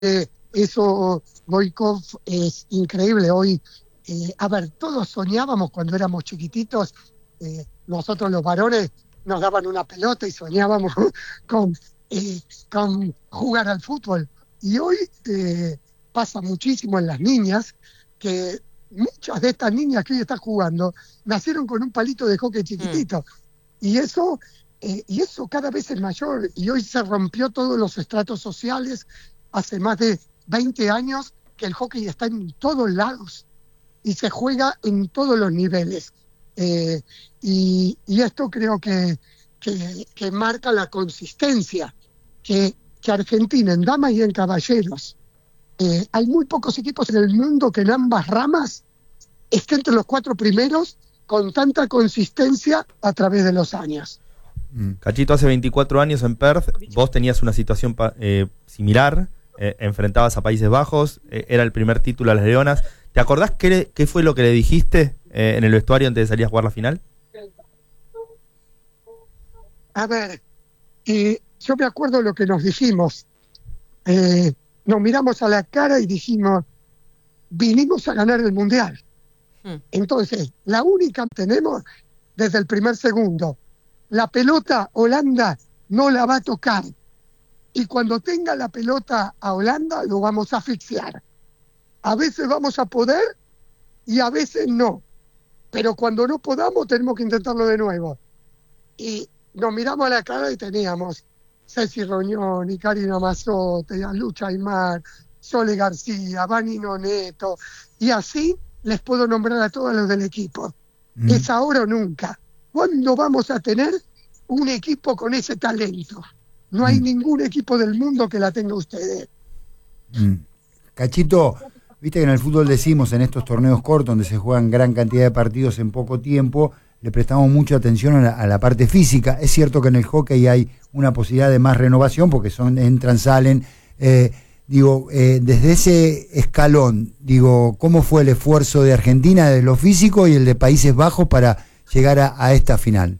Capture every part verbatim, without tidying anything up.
Eh, eso, Goikov, es increíble. Hoy, eh, a ver, todos soñábamos cuando éramos chiquititos, eh, nosotros los varones nos daban una pelota y soñábamos con, eh, con jugar al fútbol. Y hoy eh, pasa muchísimo en las niñas, que muchas de estas niñas que hoy están jugando nacieron con un palito de hockey Mm. chiquitito. Y eso, eh, y eso cada vez es mayor. Y hoy se rompió todos los estratos sociales. Hace más de veinte años que el hockey está en todos lados y se juega en todos los niveles. Eh, y, y esto creo que, que, que marca la consistencia, que, que Argentina en damas y en caballeros, eh, hay muy pocos equipos en el mundo que en ambas ramas estén entre los cuatro primeros con tanta consistencia a través de los años. Cachito, hace veinticuatro años en Perth, vos tenías una situación pa- eh, similar, eh, enfrentabas a Países Bajos, eh, era el primer título a las Leonas. ¿Te acordás qué, qué fue lo que le dijiste eh, en el vestuario antes de salir a jugar la final? A ver, eh, yo me acuerdo lo que nos dijimos. Eh, nos miramos a la cara y dijimos, vinimos a ganar el Mundial. Hmm. Entonces, la única que tenemos desde el primer segundo, la pelota Holanda no la va a tocar. Y cuando tenga la pelota a Holanda, lo vamos a asfixiar. A veces vamos a poder y a veces no. Pero cuando no podamos, tenemos que intentarlo de nuevo. Y nos miramos a la cara y teníamos Ceci Rognoni, Karina Mazzotti, Lucha Aymar, Sole García, Vanino Neto, y así les puedo nombrar a todos los del equipo. Mm. Es ahora o nunca. ¿Cuándo vamos a tener un equipo con ese talento? No hay mm. ningún equipo del mundo que la tenga ustedes. Mm. Cachito, viste que en el fútbol decimos, en estos torneos cortos donde se juegan gran cantidad de partidos en poco tiempo, le prestamos mucha atención a la, a la parte física. Es cierto que en el hockey hay una posibilidad de más renovación porque son entran, salen. Eh, digo, eh, desde ese escalón, digo, ¿cómo fue el esfuerzo de Argentina de lo físico y el de Países Bajos para llegar a, a esta final?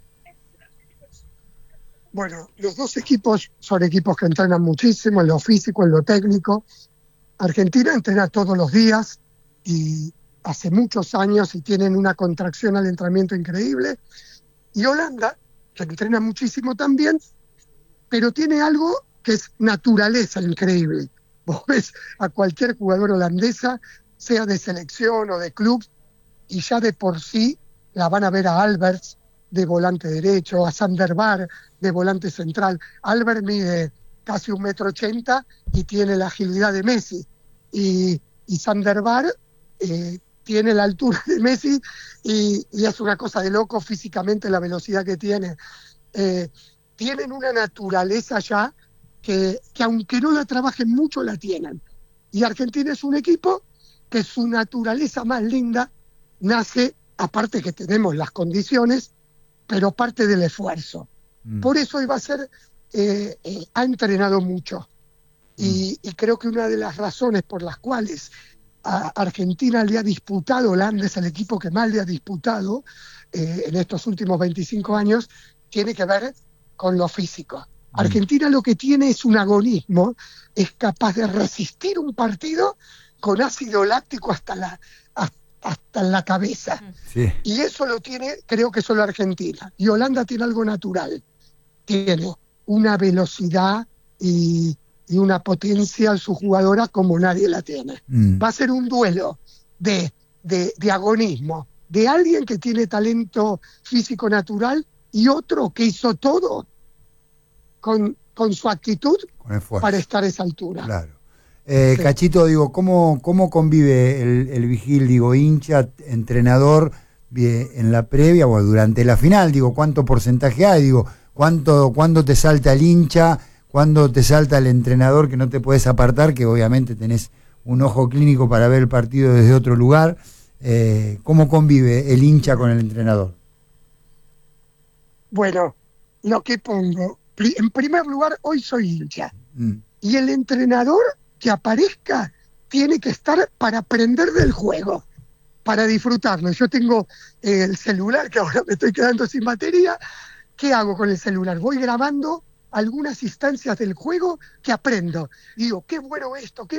Bueno, los dos equipos son equipos que entrenan muchísimo en lo físico, en lo técnico. Argentina entrena todos los días y hace muchos años y tienen una contracción al entrenamiento increíble. Y Holanda, que entrena muchísimo también, pero tiene algo que es naturaleza increíble. Vos ves a cualquier jugador holandesa, sea de selección o de club, y ya de por sí la van a ver a Alberts de volante derecho, a Sander Bar de volante central. Albert mide casi un metro ochenta y tiene la agilidad de Messi. Y, y Sander Bar eh, tiene la altura de Messi y, y es una cosa de loco físicamente la velocidad que tiene. Eh, tienen una naturaleza ya que, que aunque no la trabajen mucho, la tienen. Y Argentina es un equipo que su naturaleza más linda nace, aparte que tenemos las condiciones, pero parte del esfuerzo. Mm. Por eso iba a ser, eh, eh, ha entrenado mucho. Y, mm. y creo que una de las razones por las cuales a Argentina le ha disputado, Holanda es el equipo que más le ha disputado eh, en estos últimos veinticinco años, tiene que ver con lo físico. Mm. Argentina lo que tiene es un agonismo, es capaz de resistir un partido con ácido láctico hasta la, hasta, hasta en la cabeza. Sí. Y eso lo tiene, creo que solo Argentina. Y Holanda tiene algo natural. Tiene una velocidad y, y una potencia en su jugadora como nadie la tiene. Mm. Va a ser un duelo de, de, de agonismo, de alguien que tiene talento físico natural y otro que hizo todo con, con su actitud con para estar a esa altura. Claro. Eh, sí. Cachito, digo, ¿cómo, cómo convive el, el vigil, digo, hincha, entrenador, en la previa o durante la final? Digo, ¿cuánto porcentaje hay? Digo, ¿cuánto, ¿cuándo te salta el hincha? ¿Cuándo te salta el entrenador que no te puedes apartar? Que obviamente tenés un ojo clínico para ver el partido desde otro lugar. Eh, ¿Cómo convive el hincha con el entrenador? Bueno, lo que pongo, en primer lugar, hoy soy hincha. Mm. Y el entrenador que aparezca tiene que estar para aprender del juego, para disfrutarlo. Yo tengo eh, el celular, que ahora me estoy quedando sin batería. ¿Qué hago con el celular? Voy grabando algunas instancias del juego que aprendo. Y digo, qué bueno esto, qué